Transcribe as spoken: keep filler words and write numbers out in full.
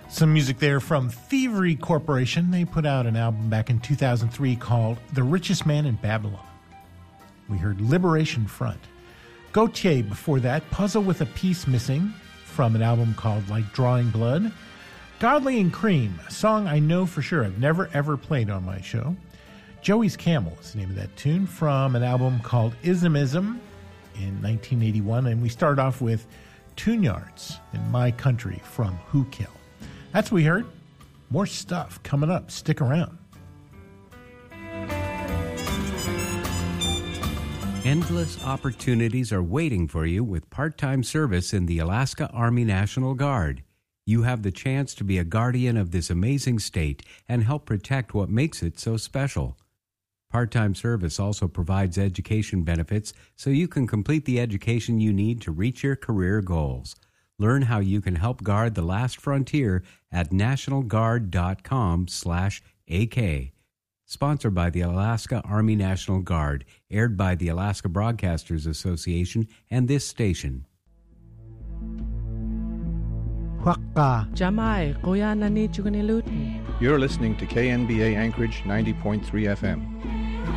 Some music there from Thievery Corporation. They put out an album back in two thousand three called The Richest Man in Babylon. We heard Liberation Front. Gautier before that, Puzzle with a Piece Missing, from an album called Like Drawing Blood. Godley and Cream, a song I know for sure I've never ever played on my show. Joey's Camel is the name of that tune, from an album called Ism Ism in nineteen eighty-one. And we start off with Tune Yards in My Country from Who Kill. That's what we heard. More stuff coming up. Stick around. Endless opportunities are waiting for you with part-time service in the Alaska Army National Guard. You have the chance to be a guardian of this amazing state and help protect what makes it so special. Part-time service also provides education benefits so you can complete the education you need to reach your career goals. Learn how you can help guard the last frontier at nationalguard.com slash AK. Sponsored by the Alaska Army National Guard, aired by the Alaska Broadcasters Association and this station. Jamai, Koya Nani Chuganilutin. You're listening to K N B A Anchorage ninety point three F M.